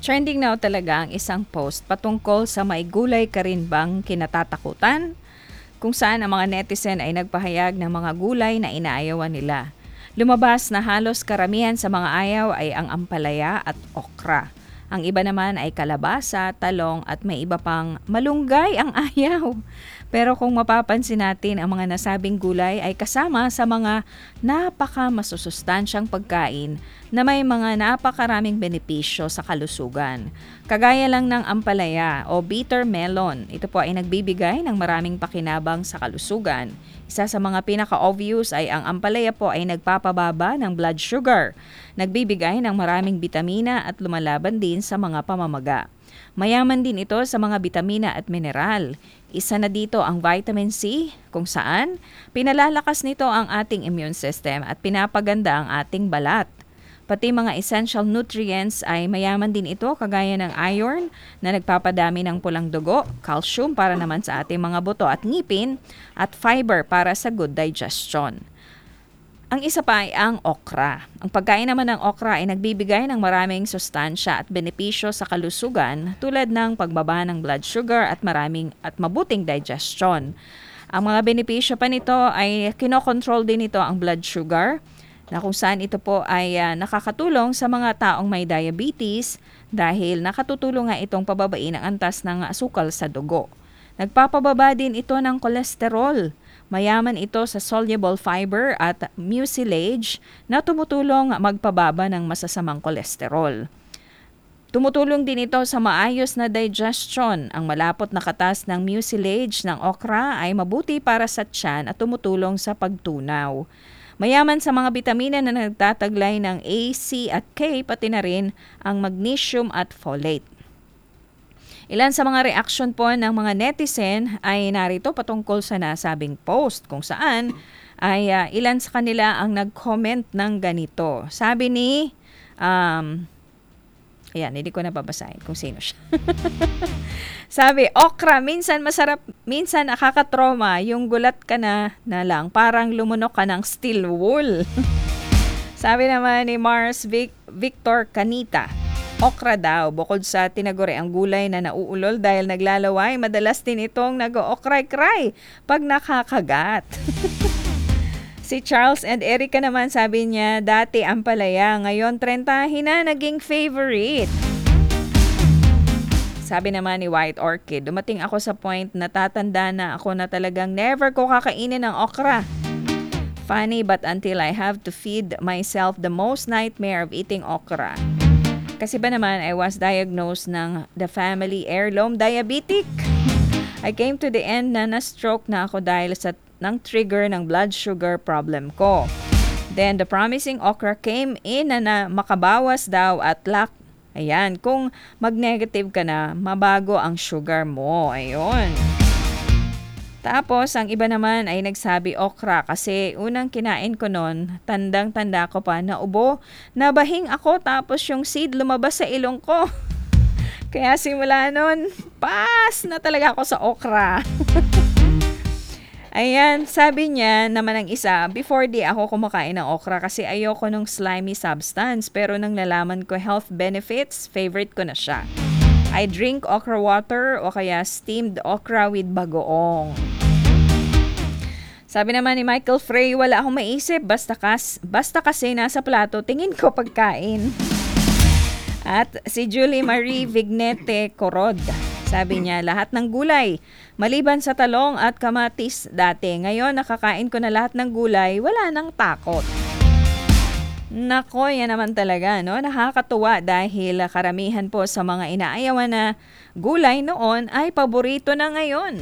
Trending now talaga ang isang post patungkol sa may gulay ka rin bang kinatatakutan? Kung saan ang mga netizen ay nagpahayag ng mga gulay na inaayawan nila. Lumabas na halos karamihan sa mga ayaw ay ang ampalaya at okra. Ang iba naman ay kalabasa, talong at may iba pang malunggay ang ayaw. Pero kung mapapansin natin, ang mga nasabing gulay ay kasama sa mga napaka-masusustansyang pagkain na may mga napakaraming benepisyo sa kalusugan. Kagaya lang ng ampalaya o bitter melon, ito po ay nagbibigay ng maraming pakinabang sa kalusugan. Isa sa mga pinaka-obvious ay ang ampalaya po ay nagpapababa ng blood sugar, nagbibigay ng maraming bitamina at lumalaban din sa mga pamamaga. Mayaman din ito sa mga bitamina at mineral. Isa na dito ang vitamin C, kung saan pinalalakas nito ang ating immune system at pinapaganda ang ating balat. Pati mga essential nutrients ay mayaman din ito kagaya ng iron na nagpapadami ng pulang dugo, calcium para naman sa ating mga buto at ngipin, at fiber para sa good digestion. Ang isa pa ay ang okra. Ang pagkain naman ng okra ay nagbibigay ng maraming sustansya at benepisyo sa kalusugan tulad ng pagbaba ng blood sugar at mabuting digestion. Ang mga benepisyo pa nito ay kinokontrol din ito ang blood sugar, na kung saan ito po ay nakakatulong sa mga taong may diabetes dahil nakatutulong nga itong pababain ang antas ng asukal sa dugo. Nagpapababa din ito ng kolesterol. Mayaman ito sa soluble fiber at mucilage na tumutulong magpababa ng masasamang kolesterol. Tumutulong din ito sa maayos na digestion. Ang malapot na katas ng mucilage ng okra ay mabuti para sa tiyan at tumutulong sa pagtunaw. Mayaman sa mga bitamina na nagtataglay ng A, C at K, pati na rin ang magnesium at folate. Ilan sa mga reaksyon po ng mga netizen ay narito patungkol sa nasabing post, kung saan ay ilan sa kanila ang nag-comment ng ganito. Sabi ni, hindi ko na babasahin kung sino siya. Sabi, okra, minsan masarap, minsan nakakatroma, yung gulat ka na lang, parang lumunok ka ng steel wool. Sabi naman ni Mars Victor Canita, okra daw, bukod sa tinaguri ang gulay na nauulol dahil naglalaway, madalas din itong nag-ookray-kray pag nakakagat. Si Charles and Erica naman, sabi niya, dati ampalaya, ngayon 30 na naging favorite. Sabi naman ni White Orchid, dumating ako sa point na tatanda na ako na talagang never ko kakainin ng okra. Funny, but until I have to feed myself, the most nightmare of eating okra. Kasi ba naman, I was diagnosed ng the family heirloom diabetic. I came to the end na na-stroke na ako dahil ng trigger ng blood sugar problem ko. Then, the promising okra came in na makabawas daw at ayan, kung mag-negative ka na, mabago ang sugar mo. Ayun. Tapos, ang iba naman ay nagsabi okra kasi unang kinain ko noon, tandang-tanda ko pa na ubo, nabahing ako tapos yung seed lumabas sa ilong ko. Kaya simula noon, pas na talaga ako sa okra. Ayan, sabi niya naman ang isa, before di ako kumakain ng okra kasi ayoko nung slimy substance, pero nang nalaman ko health benefits, favorite ko na siya. I drink okra water o kaya steamed okra with bagoong. Sabi naman ni Michael Frey, wala akong maisip, basta kasi nasa plato, tingin ko pagkain. At si Julie Marie Vignete Corod, sabi niya, lahat ng gulay, maliban sa talong at kamatis dati, ngayon nakakain ko na lahat ng gulay, wala nang takot. Nako, yan naman talaga, no? Nakakatuwa dahil karamihan po sa mga inaayawan na gulay noon ay paborito na ngayon.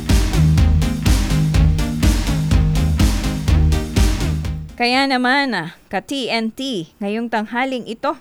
Kaya naman, ka-TNT, ngayong tanghaling ito,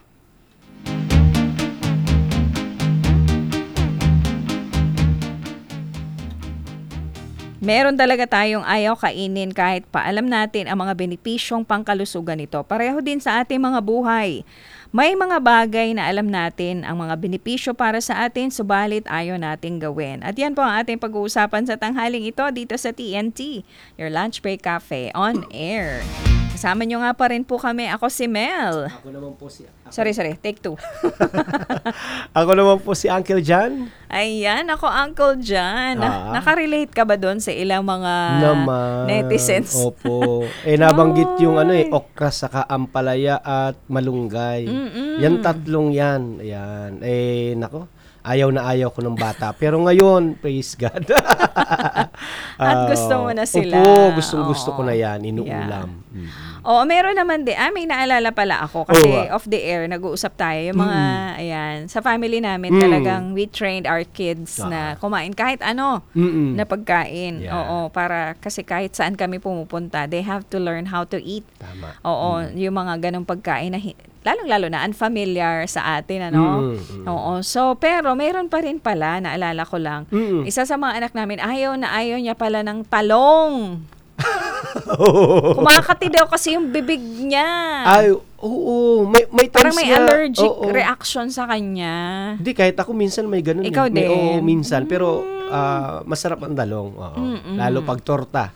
meron talaga tayong ayaw kainin kahit pa alam natin ang mga benepisyong pangkalusugan nito. Pareho din sa ating mga buhay. May mga bagay na alam natin ang mga benepisyo para sa atin, subalit ayaw nating gawin. At yan po ang ating pag-uusapan sa tanghaling ito dito sa TNT, your Lunch Break Cafe on Air. Kasama nyo nga pa rin po kami. Ako si Mel. Ako naman po si... Sorry, take 2. Ako naman po si Uncle John. Ayan, ako Uncle John. Nakarelate ka ba doon sa ilang mga netizens? Opo. Nabanggit yung okra, saka ampalaya at malunggay. Yan tatlong yan. Ayan. Nako. Ayaw na ayaw ko ng bata. Pero ngayon, praise God. At gusto mo na sila. Opo, gusto ko na yan. Inuulam. Oo, meron naman din. May naalala pala ako kasi off the air, nag-uusap tayo. Yung mga, sa family namin talagang we trained our kids na kumain kahit ano na pagkain. Yeah. Oo, para kasi kahit saan kami pumupunta, they have to learn how to eat. Tama. Oo, yung mga ganong pagkain na lalong-lalo na unfamiliar sa atin, Oo. So, pero mayroon pa rin pala, naalala ko lang, isa sa mga anak namin, ayaw niya pala ng talong. Kumakati daw kasi yung bibig niya. Ay, oo. May parang may allergic reaction sa kanya. Hindi, kahit ako minsan may ganun. Ikaw din? Oo, minsan. Pero masarap ang talong. Lalo pag torta.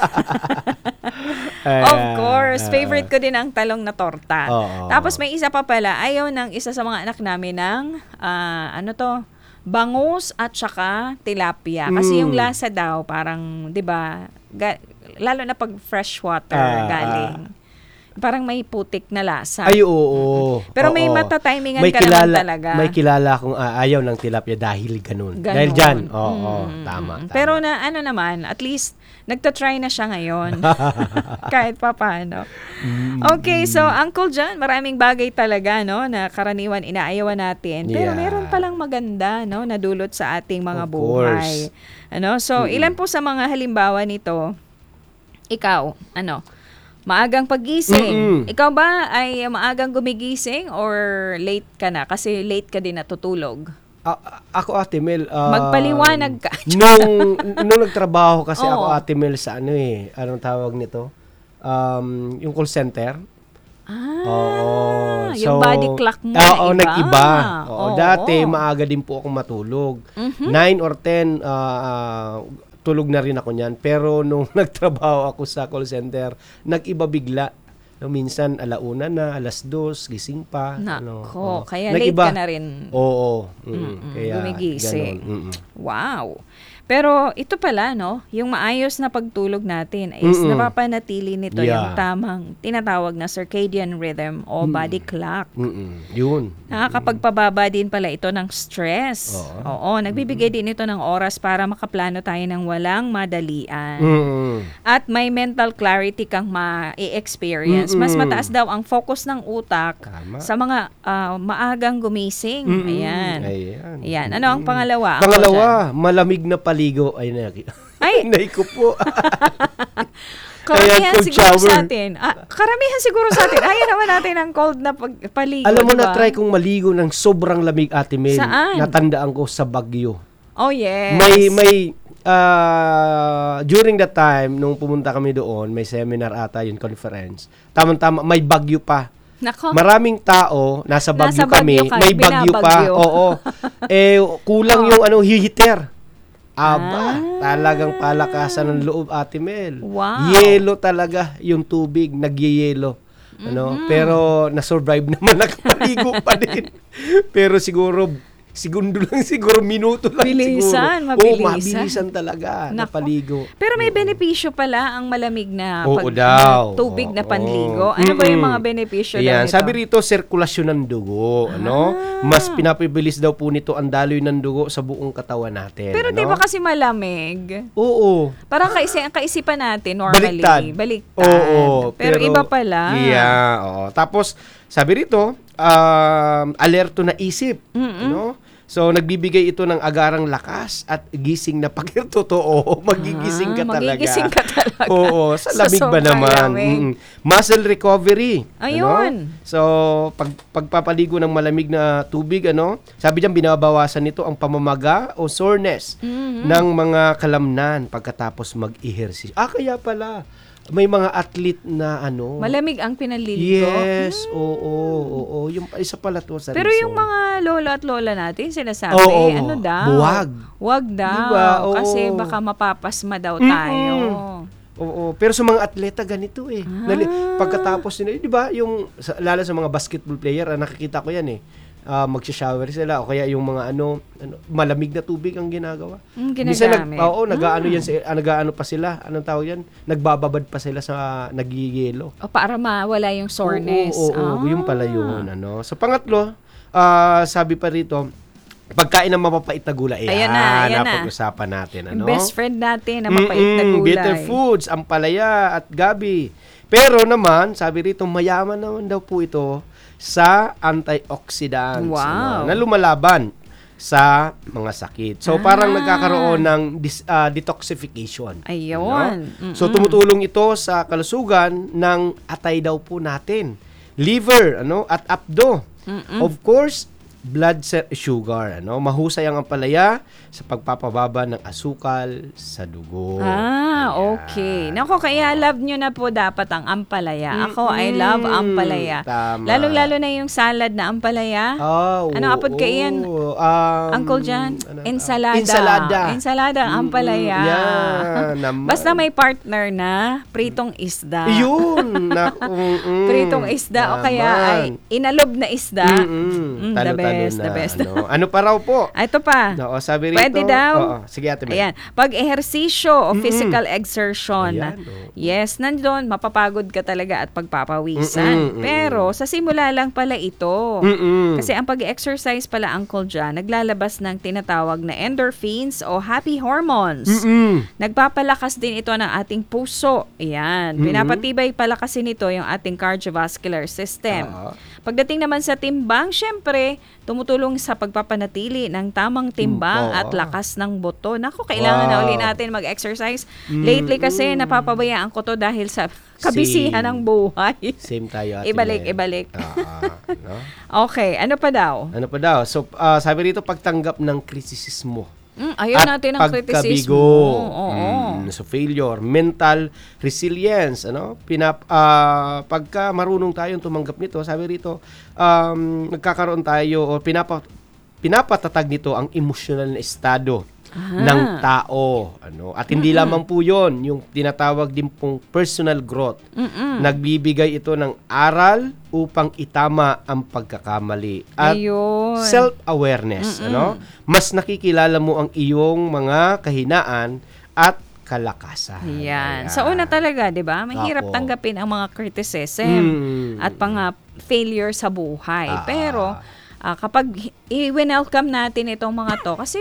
Of course. Favorite ko din ang talong na torta. Tapos may isa pa pala. Ayaw ng isa sa mga anak namin ng, bangus at saka tilapia. Kasi yung lasa daw, parang, di ba, lalo na pag fresh water galing. Parang may putik na lasa. Ay, oo. Pero may matatimingan ka naman talaga. May kilala akong ayaw ng tilapia dahil ganun. Dahil dyan. Tama. Pero naman, at least, nagtatry na siya ngayon. Kahit pa paano. Okay, so Uncle John, maraming bagay talaga, na karaniwan inaayawan natin. Pero meron palang maganda, na dulot sa ating mga buhay. So, ilan po sa mga halimbawa nito, ikaw, maagang paggising. Ikaw ba ay maagang gumigising or late ka na? Kasi late ka din natutulog. Ako, Ate Mel, magpaliwanag ka. nung nagtrabaho kasi ako, Ate Mel, sa anong tawag nito? Yung call center. Yung body clock mo nag-iba. Dati, maaga din po akong matulog. 9 or 10, tulog na rin ako niyan. Pero nung nagtrabaho ako sa call center, nag-iba bigla. Minsan, 1:00 na, 2:00, gising pa. Nako, kaya late ka na rin. Oo. Kaya, gumigising. Wow. Pero ito pala, yung maayos na pagtulog natin is napapanatili nito yung tamang tinatawag na circadian rhythm o body clock. Yun. Nakakapagpababa din pala ito ng stress. Oo, nagbibigay din ito ng oras para makaplano tayo ng walang madalian. At may mental clarity kang ma-experience. Mas mataas daw ang focus ng utak sa mga maagang gumising. Ayan. Ano ang pangalawa? Pangalawa, malamig na paligo. Ay, naiko po. Karamihan siguro sa atin. Ayaw naman natin ang cold na paligo. Alam mo, na-try kong maligo ng sobrang lamig, Ate Mel. Saan? Natandaan ko sa Baguio. Oh, yes. May during that time, nung pumunta kami doon, may seminar ata yung conference. Tama-tama, may bagyo pa. Nako. Maraming tao, nasa Baguio kami, may bagyo pa. Oo. Kulang yung hihiter. Talagang palakasan ng loob, Ate Mel. Wow. Yelo talaga yung tubig, nagyeyelo. Pero na-survive naman, nakapaligo pa din. Pero siguro minuto lang Bilisan, siguro. mabilisan. Mabilisan talaga, napaligo. Pero may benepisyo pala ang malamig na tubig na panligo. Ano ba yung mga benepisyo daw nito? Sabi rito, sirkulasyon ng dugo. Mas pinapibilis daw po nito ang daloy ng dugo sa buong katawan natin. Pero di ba kasi malamig? Oo. Parang ang kaisipan natin normally. Baliktad. Oo. Pero iba pala. Tapos, sabi rito, alerto na isip. So, nagbibigay ito ng agarang lakas at gising na totoo. Magigising ka talaga. Magigising ka talaga. Oo, sa lamig ba naman? Muscle recovery. Ayun. So, pagpapaligo ng malamig na tubig, sabi diyan, binabawasan nito ang pamamaga o soreness ng mga kalamnan pagkatapos mag-ehersisyo. Kaya pala, may mga athlete na malamig ang pinaliligo. Yes, oo. Yung isa pala to sa Pero reason. yung mga lolo at lola natin, sinasabi, daw? Wag daw. Diba? Kasi baka mapapasma daw tayo. Oo, pero sa mga atleta ganito eh. Pagkatapos nila, 'di ba, yung lalo sa mga basketball player, nakikita ko 'yan eh. Magsha-shower sila o kaya yung mga malamig na tubig ang ginagawa. Ginagamit. Nag-aano yan nag-aano pa sila. Anong tawag yan? Nagbababad pa sila sa nagigiyelo. O para mawala yung soreness. Oo, yung pala yun, So pangatlo, sabi pa rito, pagkain ng mapapait na gulay. Ayan na. Napag-usapan natin. Yung best friend natin na mapait na gulay. Bitter foods, ampalaya at gabi. Pero naman, sabi rito, mayaman naman daw po ito sa antioxidants. Wow. Na lumalaban sa mga sakit. So, parang nagkakaroon ng detoxification. Ayun. So, tumutulong ito sa kalusugan ng atay daw po natin. Liver, at apdo. Of course, blood sugar, mahusay ang ampalaya sa pagpapababa ng asukal sa dugo. Okay. Naku, kaya love nyo na po dapat ang ampalaya. Ako, I love ampalaya. Tama. Lalo-lalo na yung salad na ampalaya. Apod ka iyan? Uncle John? Ensalada. Ensalada, ampalaya. Naman. Basta may partner na pritong isda. Yun. Pritong isda o kaya ay inalob na isda. The best. Ano pa raw po? Ito pa. Sabi rito. Pwede daw. Oo, sige ate Mel. Ayan. Pag-ehersisyo o physical exertion. Ayan, Yes, nandun, mapapagod ka talaga at pagpapawisan. Pero sa simula lang pala ito. Kasi ang pag-exercise pala, Uncle John, naglalabas ng tinatawag na endorphins o happy hormones. Nagpapalakas din ito ng ating puso. Ayan. Pinapatibay pala kasi nito yung ating cardiovascular system. Pagdating naman sa timbang, syempre, tumutulong sa pagpapanatili ng tamang timbang at lakas ng buto. Naku, kailangan na uli natin mag-exercise. Lately kasi napapabayaan ko to dahil sa kabisihan ng buhay. Same tayo, ate Ibalik. Okay, ano pa daw? So, sabi rito, pagtanggap ng kritisismo. Ayaw natin ang kritisismo. So, failure, mental resilience, pagka marunong tayong tumanggap nito, sabi rito, nagkakaroon tayo o pinapatatag nito ang emotional na estado ng tao. At hindi lamang po yun, yung tinatawag din pong personal growth. Nagbibigay ito ng aral upang itama ang pagkakamali. At self-awareness. Mas nakikilala mo ang iyong mga kahinaan at kalakasan. Yan. Sa una talaga, 'di ba? Mahirap tanggapin ang mga criticism at failure sa buhay. Pero kapag i-welcome natin itong mga to kasi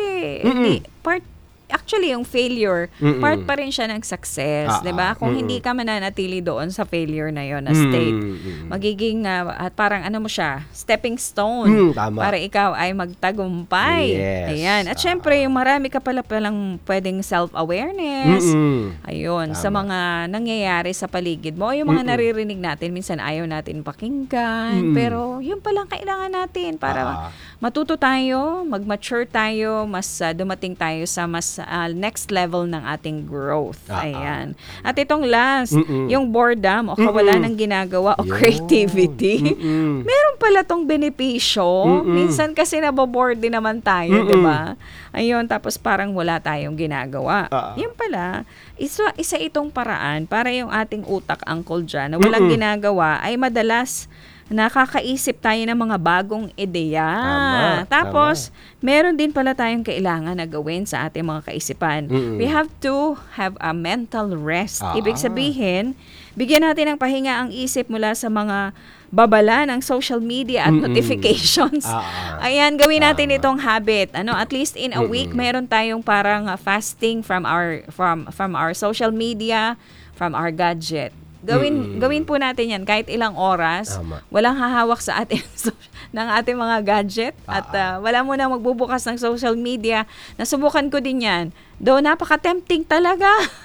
actually yung failure part pa rin siya ng success, 'di ba? Kung hindi ka mananatili doon sa failure na 'yon na state, magiging at parang mo siya, stepping stone para ikaw ay magtagumpay. Ayan. At syempre, yung marami ka palang pwedeng self-awareness. Ayun, sa mga nangyayari sa paligid mo, yung mga naririnig natin, minsan ayaw natin pakinggan, pero yun palang kailangan natin para matuto tayo, mag-mature tayo, mas dumating tayo sa mas next level ng ating growth. Ayan. At itong last, yung boredom o kawalan ng ginagawa o creativity. Meron pala tong benepisyo. Minsan kasi naboboard din naman tayo, di ba? Ayun, tapos parang wala tayong ginagawa. Yan pala, isa itong paraan para yung ating utak, Uncle John, na walang ginagawa ay madalas nakakaisip tayo ng mga bagong ideya. Tapos, meron din pala tayong kailangan na gawin sa ating mga kaisipan. We have to have a mental rest. Ibig sabihin, bigyan natin ng pahinga ang isip mula sa mga babala ng social media at notifications. Ayan, gawin natin itong habit. At least in a week, meron tayong parang fasting from our social media, from our gadget. Gawin po natin yan kahit ilang oras. Walang hahawak sa atin ng ating mga gadget at wala mo na magbubukas ng social media. Nasubukan ko din yan. Though napaka-tempting talaga.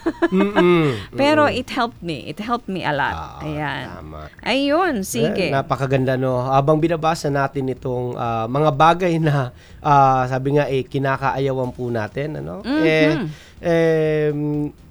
Pero it helped me. It helped me a lot. Ayan. Ayun, sige. Napakaganda, Habang binabasa natin itong mga bagay na sabi nga kinakaayawan po natin,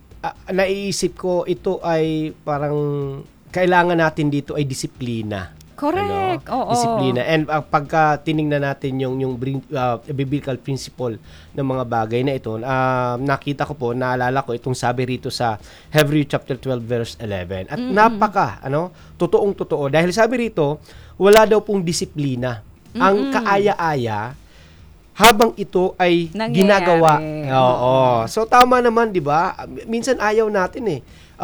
naiisip ko ito ay parang kailangan natin dito ay disiplina. Correct. Oo. Disiplina. And pagka tiningnan natin yung biblical principle ng mga bagay na ito, nakita ko po, naalala ko itong sabi rito sa Hebrews chapter 12 verse 11. At totoong-totoo. Dahil sabi rito, wala daw pong disiplina. Ang kaaya-aya habang ito ay Nangyayari. ginagawa. Oo. So tama naman, 'di ba? Minsan ayaw natin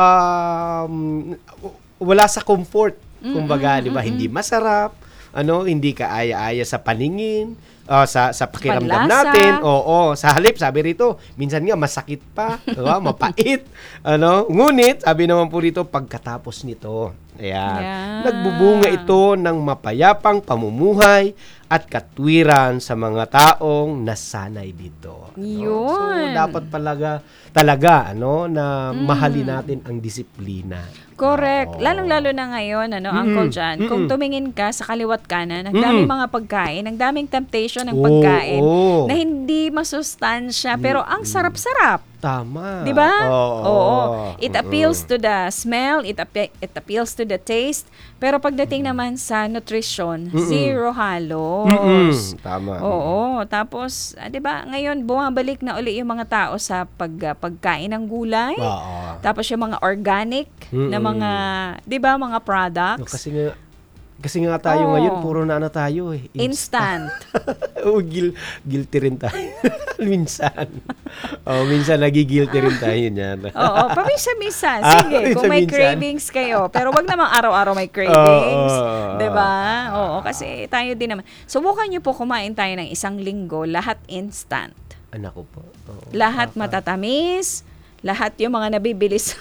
wala sa comfort. Kumbaga, 'di ba? Hindi masarap, hindi ka aya-aya sa paningin, sa pakiramdam Panlasa. natin. Oo, sa halip sabi rito, minsan nga masakit pa, 'di ba? Mapait. Ngunit sabi naman po rito pagkatapos nito, Yeah. nagbubunga ito ng mapayapang pamumuhay at katwiran sa mga taong nasanay dito. So, Yun. dapat talaga na mahalin natin ang disiplina. Correct. Oo. Lalong-lalo na ngayon, Uncle John, kung tumingin ka sa kaliwat kanan, ang daming mga pagkain, ang daming temptation ng pagkain Oo. na hindi masustansya, pero ang sarap-sarap. Tama. 'Di ba? Oo. It appeals to the smell, it appeals to the taste, pero pagdating naman sa nutrition, zero halos. Tama. Oo, tapos 'di ba, ngayon bumabalik na uli yung mga tao sa pagkain ng gulay. Oo. Tapos yung mga organic na mga, 'di ba, mga products. Kasi nga tayo Oo. ngayon, puro na tayo eh. Instant. Guilty rin tayo. minsan. Minsan nagigilty rin tayo niyan. Oo, pamisa-misa. Sige, kung may minsan-minsan. cravings kayo. Pero wag namang araw-araw may cravings. Oo. 'Di ba? Oo, kasi tayo din naman. Subukan niyo po kumain tayo ng isang linggo, lahat instant. Anak ko po. Oo. Lahat matatamis, lahat yung mga nabibilis.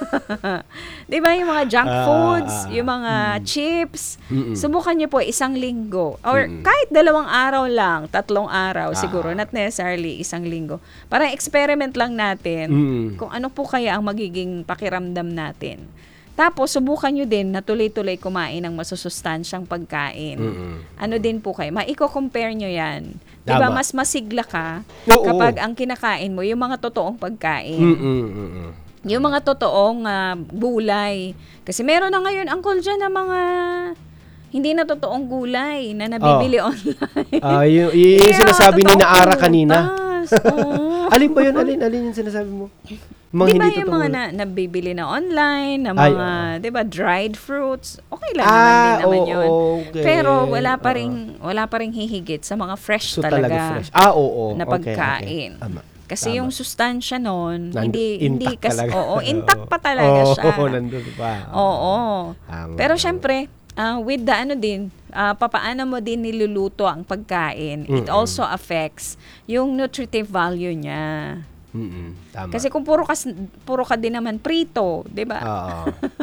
'Di ba, yung mga junk foods, yung mga chips. Subukan niyo po isang linggo or kahit 2 araw lang, 3 araw siguro, not necessarily isang linggo. Parang experiment lang natin kung ano po kaya ang magiging pakiramdam natin. Tapos subukan nyo din na tuloy-tuloy kumain ng masusustansyang pagkain. Ano din po kayo? Maiko-compare nyo yan. Diba Tama. mas masigla ka Oo. kapag ang kinakain mo yung mga totoong pagkain. Yung mga totoong gulay. Kasi meron na ngayon, Uncle John, na mga hindi na totoong gulay na nabibili online. Yung sinasabi ni totoong Naara kanina. prutas. Oo. Alin ba yun? Alin yung sinasabi mo? Mga Di ba hindi yung totoo. mga nabibili na online, na Ay, mga, di ba, dried fruits, okay lang naman din naman yun. Okay. Pero wala pa ring hihigit sa mga fresh So, talaga fresh. Oo. na Okay. pagkain. Tama. Kasi yung sustansya nun, hindi Intact kasi, talaga. intact pa talaga siya. Nandun pa. Oo. Tama. Pero syempre, with the papaano mo din niluluto ang pagkain, it also affects yung nutritive value niya. Tama. Kasi kung puro ka din naman prito, 'di ba? Oo.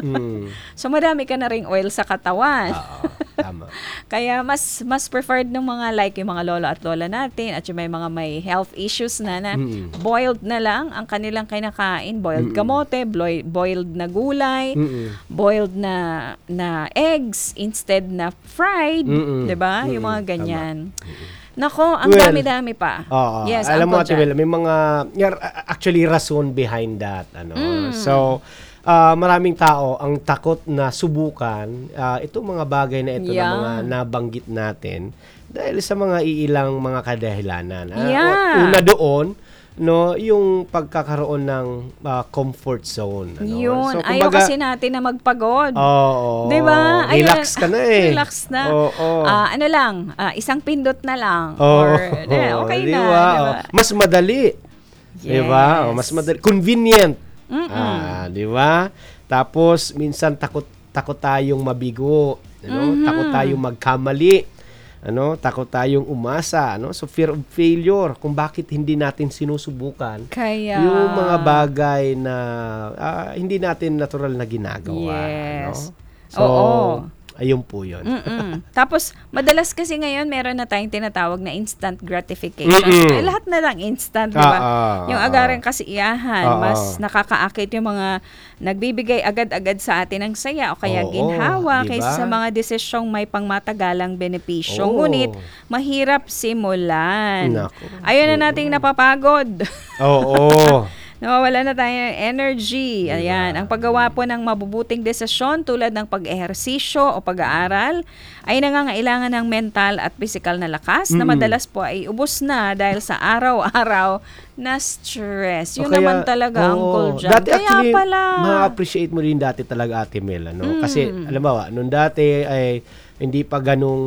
So madami ka na ring oil sa katawan. Oo. Tama. Kaya mas preferred ng mga like yung mga lolo at lola natin at yung may health issues na boiled na lang ang kanilang kinakain, boiled kamote, boiled na gulay, boiled na eggs instead na fried, 'di ba? Yung mga ganyan. Nako, ang dami-dami pa. Oo. Yes, Alam mo, Uncle Ate John. Will, may mga actually rason behind that. So, maraming tao ang takot na subukan itong mga bagay na ito na mga nabanggit natin dahil sa mga iilang mga kadahilanan. Una doon, yung pagkakaroon ng comfort zone. Yun, So, ayaw kumbaga, kasi natin na magpagod. Oo. 'Di ba? Relax ka na eh. Relax na. Oo. Ano lang, isang pindot na lang. Oo. Or, okay Di na. ba? Diba? Mas madali. Di ba? Yes. Mas madali. Convenient. Di ba? Tapos, minsan takot tayong mabigo. Takot tayong magkamali. Takot tayong umasa. So, fear of failure. Kung bakit hindi natin sinusubukan Kaya, yung mga bagay na hindi natin natural na ginagawa. Yes. So, Oo. ayun po yun. Tapos, madalas kasi ngayon, meron na tayong tinatawag na instant gratification. Lahat na lang instant, di ba? Yung agarang kasiyahan, mas nakakaakit yung mga nagbibigay agad-agad sa atin ng saya o kaya ginhawa diba? kaysa sa mga desisyong may pangmatagalang benepisyo. Oo. Ngunit, mahirap simulan. Nako. Ayaw na nating napapagod. Oo. Nawawala na tayo ng energy. Ayan, ang paggawa po ng mabubuting desisyon tulad ng pag-ehersisyo o pag-aaral ay nangangailangan ng mental at physical na lakas na madalas po ay ubos na dahil sa araw-araw na stress. Yun naman talaga, Uncle John. Dati Kaya actually, pala. ma-appreciate mo rin dati talaga, Ate Mel. Ano? Kasi, alam mo ba, nung dati ay hindi pa ganung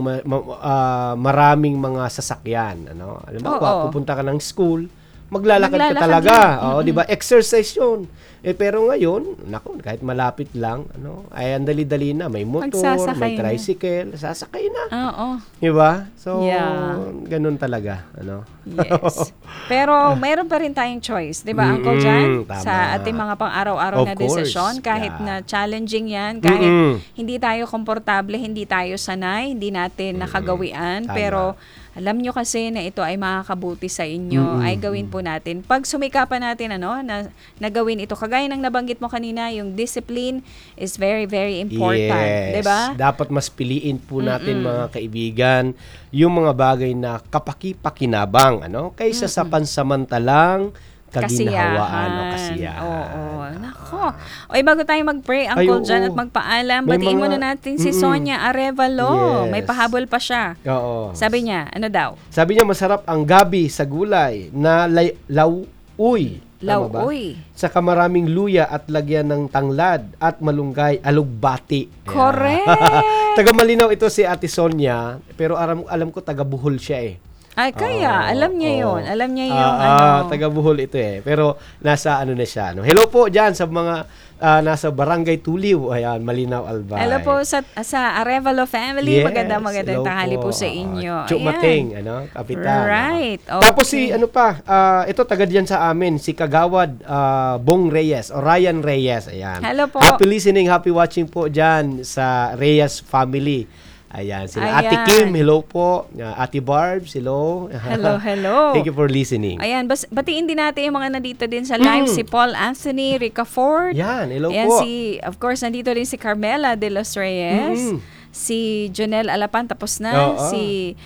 maraming mga sasakyan. Ano? Alam mo ba, pupunta ka ng school, maglalakad ka talaga. Di ba? Exercise yun. Pero ngayon, naku, kahit malapit lang, ay ang dali-dali na. May motor, may tricycle, sasakay na. Oo. Di ba? So, ganun talaga. Yes. Pero mayroon pa rin tayong choice, di ba, Uncle John? Sa ating mga pang-araw-araw na desisyon, kahit na challenging yan, kahit hindi tayo komportable, hindi tayo sanay, hindi natin nakagawian, pero alam nyo kasi na ito ay makakabuti sa inyo, ay gawin po natin. Pag sumikapan natin na gawin ito, kagaya ng nabanggit mo kanina, yung discipline is very, very important. Yes. Diba? Dapat mas piliin po natin mga kaibigan yung mga bagay na kapaki-pakinabang, kaysa sa pansamantalang kaginhawaan o kasiyahan. Oo. Nako. Oy, bago tayo mag-pray, Uncle John, at magpaalam, batiin muna natin si Sonia Arevalo. Yes. May pahabol pa siya. Oo. Sabi niya, ano daw? Sabi niya, masarap ang gabi sa gulay na lauoy. Lauoy. Saka maraming luya at lagyan ng tanglad at malunggay, alugbati. Correct! Taga Malinaw ito si Ate Sonia, pero alam ko taga Bohol siya eh. Ay, kaya, alam niya yun. Alam niya yung taga Bohol ito eh. Pero nasa na siya. Hello po dyan sa mga nasa Barangay Tuliw. Ayan, Malinaw, Albay. Hello po sa Arevalo family. Yes, magandang tanghali po sa inyo. Chumating, kapitan. Right. Okay. Tapos si, ito taga diyan sa amin, si Kagawad Bong Reyes, o Ryan Reyes. Ayan. Hello po. Happy listening, happy watching po dyan sa Reyes family. Ayan, sila Ate Kim, hello po. Ate Barbs, hello. Hello. Thank you for listening. Ayan, batiin din natin yung mga nandito din sa live. Si Paul Anthony Rica Ford. Yan, hello Ayan, po. of course, nandito din si Carmela de los Reyes. Si Jonel Alapan, tapos na. Si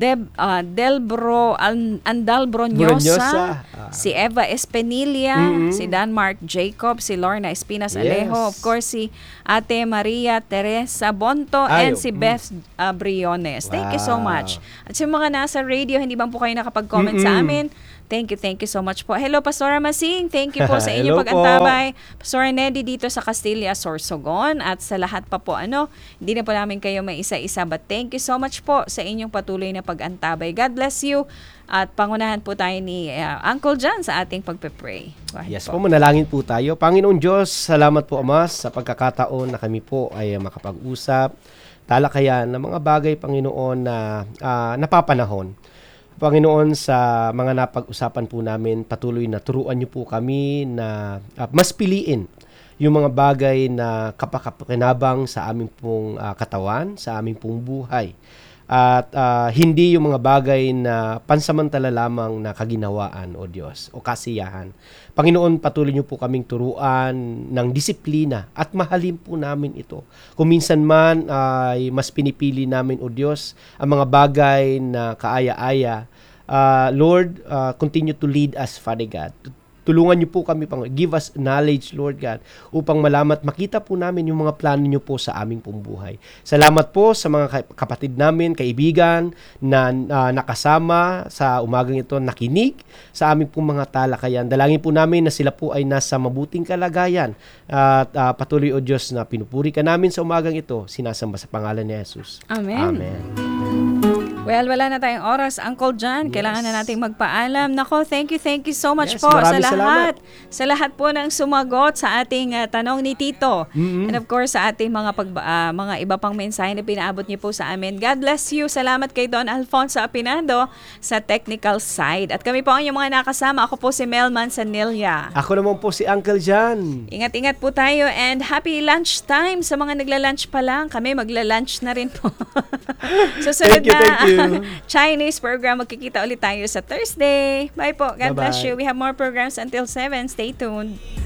Delbro Andalbro Nyosa. Si Eva Espinilla. Si Danmark Jacob. Si Lorna Espinas Alejo. Of course, si Ate Maria Teresa Bonto. And si Beth Briones. Thank you so much. At sa mga nasa radio, hindi bang po kayo nakapag-comment sa amin? Thank you so much po. Hello, Pastora Masing. Thank you po sa inyong pag-antabay. Pastora Neddy dito sa Castilla, Sorsogon. At sa lahat pa po, hindi na po namin kayo may isa-isa. But thank you so much po sa inyong patuloy na pag-antabay. God bless you. At pangunahan po tayo ni Uncle John sa ating pagpe-pray. Yes po, manalangin po tayo. Panginoon Diyos, salamat po, Ama, sa pagkakataon na kami po ay makapag-usap. Talakayan ng mga bagay, Panginoon, na napapanahon. Panginoon, sa mga napag-usapan po namin, patuloy na turuan niyo po kami na mas piliin yung mga bagay na kapakapakinabang sa aming pong katawan, sa aming pong buhay. At hindi yung mga bagay na pansamantala lamang na kaginawaan, o Diyos, o kasiyahan. Panginoon, patuloy niyo po kaming turuan ng disiplina at mahalin po namin ito. Kung minsan man ay mas pinipili namin, o Diyos, ang mga bagay na kaaya-aya, Lord, continue to lead us, Father God. Tulungan niyo po kami, give us knowledge, Lord God, upang malamat, makita po namin yung mga plano niyo po sa aming pong buhay. Salamat po sa mga kapatid namin, kaibigan, na nakasama sa umagang ito, nakinig sa aming pong mga talakayan. Dalangin po namin na sila po ay nasa mabuting kalagayan. At patuloy, O Diyos, na pinupuri ka namin sa umagang ito, sinasamba sa pangalan ni Jesus. Amen. Amen. Well, wala na tayong oras, Uncle John. Kailangan na nating magpaalam. Nako, thank you so much po sa lahat. Salamat. Sa lahat po ng sumagot sa ating tanong ni Tito. And of course, sa ating mga iba pang mensahe na pinaabot niyo po sa amin. God bless you. Salamat kay Don Alfonso Apinado sa technical side. At kami po ang inyong mga nakasama. Ako po si Mel Manzanilla. Ako naman po si Uncle John. Ingat-ingat po tayo and happy lunch time sa mga nagla-lunch pa lang. Kami magla-lunch na rin po. Susunod Thank you. Chinese program. Magkikita ulit tayo sa Thursday. Bye po. God Bye-bye. bless you. We have more programs until 7. Stay tuned.